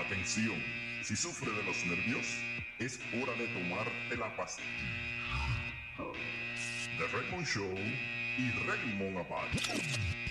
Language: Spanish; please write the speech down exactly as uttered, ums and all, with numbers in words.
Atención, si sufre de los nervios, es hora de tomarte la pastilla. The Raymond Show y Raymond Abad.